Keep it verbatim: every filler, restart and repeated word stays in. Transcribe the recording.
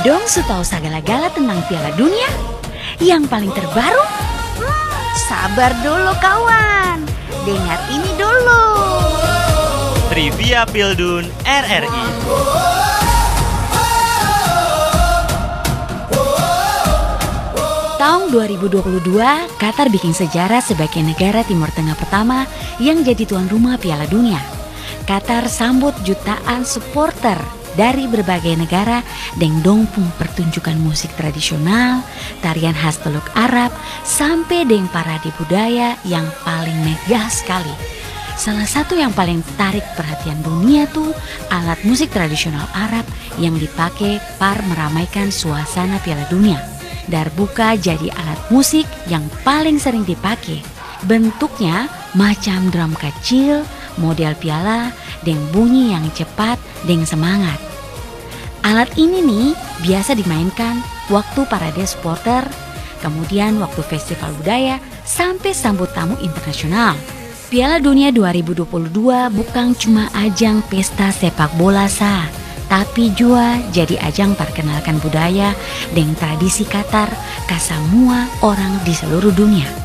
dong su tahu segala-gala tentang Piala Dunia yang paling terbaru? Hmm, sabar dulu kawan, dengar ini dulu. Trivia Pildun R R I. Tahun dua ribu dua puluh dua, Qatar bikin sejarah sebagai negara Timur Tengah pertama yang jadi tuan rumah Piala Dunia. Qatar sambut jutaan supporter dari berbagai negara dengan dongpung pertunjukan musik tradisional, tarian khas Teluk Arab, sampai dengan parade budaya yang paling megah sekali. Salah satu yang paling tarik perhatian dunia tuh alat musik tradisional Arab yang dipakai par meramaikan suasana Piala Dunia. Darbuka jadi alat musik yang paling sering dipakai. Bentuknya macam drum kecil, model piala, dan bunyi yang cepat dan semangat. Alat ini nih biasa dimainkan waktu parade supporter, kemudian waktu festival budaya, sampai sambut tamu internasional. Piala Dunia dua ribu dua puluh dua bukan cuma ajang pesta sepak bola sah, tapi juga jadi ajang perkenalkan budaya dan tradisi Qatar ke semua orang di seluruh dunia.